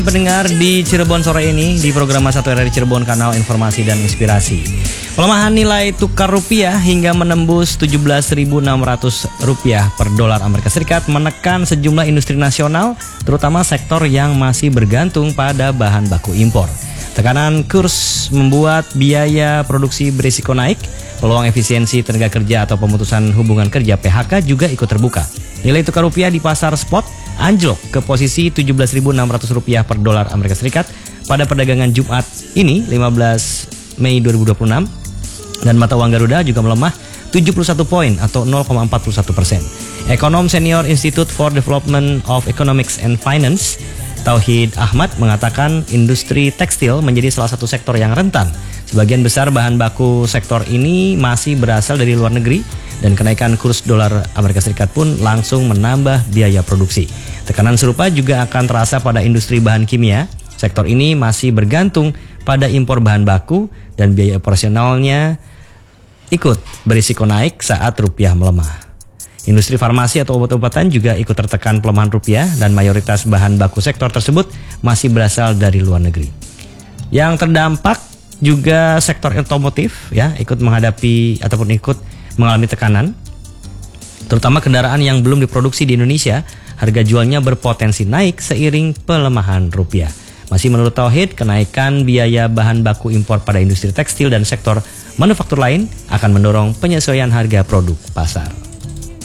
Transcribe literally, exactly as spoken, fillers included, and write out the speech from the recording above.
Pendengar di Cirebon sore ini di program Satu R R Cirebon, kanal informasi dan inspirasi. Pelemahan nilai tukar rupiah hingga menembus tujuh belas ribu enam ratus rupiah per dolar Amerika Serikat menekan sejumlah industri nasional, terutama sektor yang masih bergantung pada bahan baku impor. Tekanan kurs membuat biaya produksi berisiko naik, peluang efisiensi tenaga kerja atau pemutusan hubungan kerja P H K juga ikut terbuka. Nilai tukar rupiah di pasar spot anjlok ke posisi tujuh belas ribu enam ratus rupiah per dolar Amerika Serikat pada perdagangan Jumat ini lima belas Mei dua ribu dua puluh enam, dan mata uang Garuda juga melemah tujuh puluh satu poin atau nol koma empat puluh satu persen. Ekonom senior Institute for Development of Economics and Finance Tauhid Ahmad mengatakan industri tekstil menjadi salah satu sektor yang rentan. Sebagian besar bahan baku sektor ini masih berasal dari luar negeri, dan kenaikan kurs dolar Amerika Serikat pun langsung menambah biaya produksi. Tekanan serupa juga akan terasa pada industri bahan kimia. Sektor ini masih bergantung pada impor bahan baku dan biaya operasionalnya ikut berisiko naik saat rupiah melemah. Industri farmasi atau obat-obatan juga ikut tertekan pelemahan rupiah, dan mayoritas bahan baku sektor tersebut masih berasal dari luar negeri. Yang terdampak juga sektor otomotif ya, ikut menghadapi ataupun ikut mengalami tekanan, terutama kendaraan yang belum diproduksi di Indonesia. Harga jualnya berpotensi naik seiring pelemahan rupiah. Masih menurut Tauhid, kenaikan biaya bahan baku impor pada industri tekstil dan sektor manufaktur lain akan mendorong penyesuaian harga produk pasar.